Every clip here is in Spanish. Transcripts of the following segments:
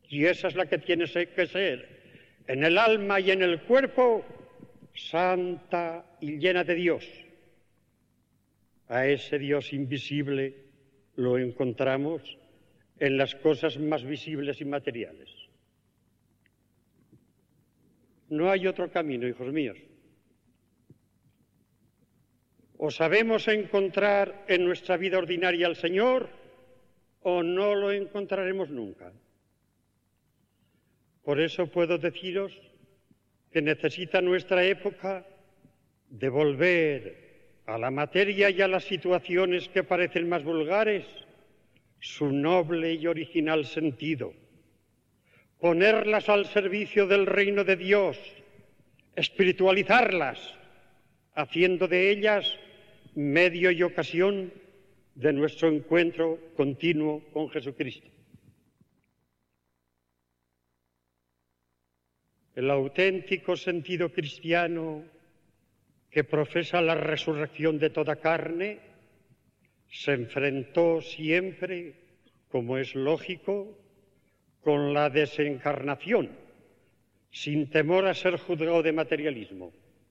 Y esa es la que tiene que ser, en el alma y en el cuerpo, santa y llena de Dios. A ese Dios invisible lo encontramos en las cosas más visibles y materiales. No hay otro camino, hijos míos. O sabemos encontrar en nuestra vida ordinaria al Señor, o no lo encontraremos nunca. Por eso puedo deciros que necesita nuestra época de volver a la materia y a las situaciones que parecen más vulgares su noble y original sentido, ponerlas al servicio del reino de Dios, espiritualizarlas, haciendo de ellas medio y ocasión de nuestro encuentro continuo con Jesucristo. El auténtico sentido cristiano que profesa la resurrección de toda carne se enfrentó siempre, como es lógico, con la desencarnación, sin temor a ser juzgado de materialismo.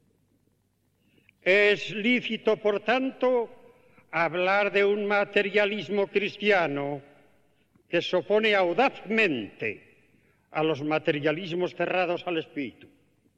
Es lícito, por tanto, hablar de un materialismo cristiano que se opone audazmente a los materialismos cerrados al espíritu.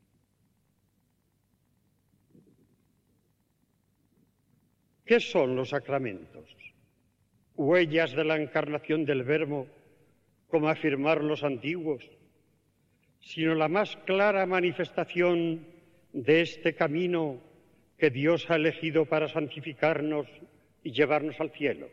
¿Qué son los sacramentos? Huellas de la encarnación del Verbo, como afirmaron los antiguos, sino la más clara manifestación de este camino que Dios ha elegido para santificarnos y llevarnos al cielo.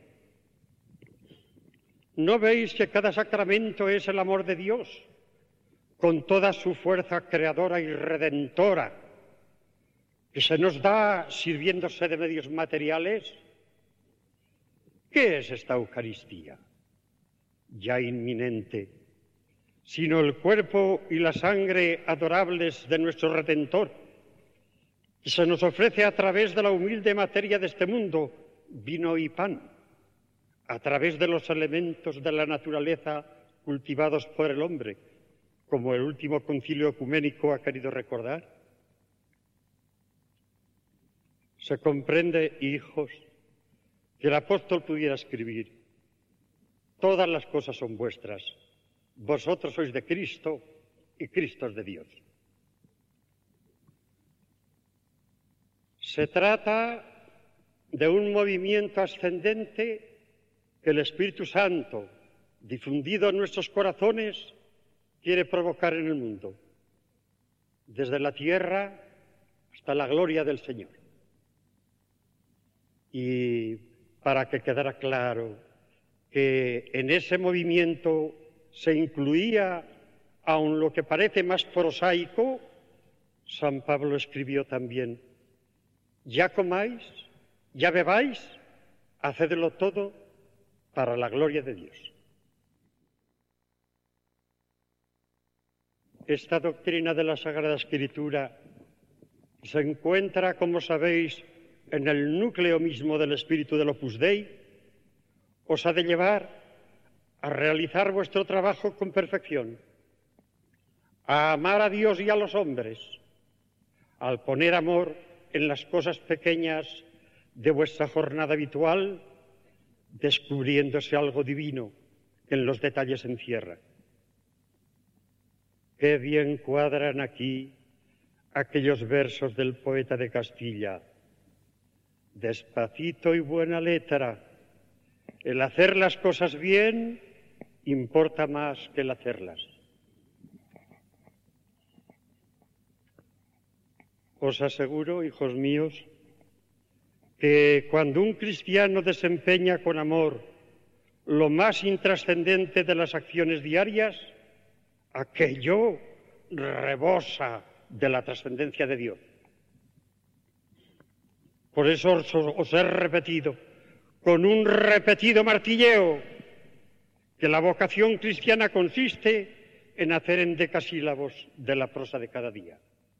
¿No veis que cada sacramento es el amor de Dios, con toda su fuerza creadora y redentora, que se nos da sirviéndose de medios materiales? ¿Qué es esta Eucaristía, ya inminente, sino el cuerpo y la sangre adorables de nuestro Redentor, que se nos ofrece a través de la humilde materia de este mundo, vino y pan, a través de los elementos de la naturaleza cultivados por el hombre, como el último concilio ecuménico ha querido recordar? Se comprende, hijos, que el apóstol pudiera escribir: todas las cosas son vuestras, vosotros sois de Cristo y Cristo es de Dios. Se trata de un movimiento ascendente que el Espíritu Santo, difundido en nuestros corazones, quiere provocar en el mundo, desde la tierra hasta la gloria del Señor. Y para que quedara claro que en ese movimiento se incluía aun lo que parece más prosaico, San Pablo escribió también: ya comáis, ya bebáis, hacedlo todo para la gloria de Dios. Esta doctrina de la Sagrada Escritura se encuentra, como sabéis, en el núcleo mismo del espíritu del Opus Dei. Os ha de llevar a realizar vuestro trabajo con perfección, a amar a Dios y a los hombres, al poner amor en las cosas pequeñas de vuestra jornada habitual, descubriéndose algo divino que en los detalles se encierra. Qué bien cuadran aquí aquellos versos del poeta de Castilla: despacito y buena letra, el hacer las cosas bien importa más que el hacerlas. Os aseguro, hijos míos, que cuando un cristiano desempeña con amor lo más intrascendente de las acciones diarias, aquello rebosa de la trascendencia de Dios. Por eso os he repetido, con un repetido martilleo, que la vocación cristiana consiste en hacer endecasílabos de la prosa de cada día.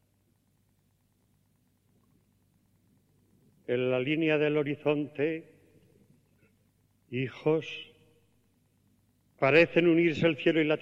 En la línea del horizonte, hijos, parecen unirse el cielo y la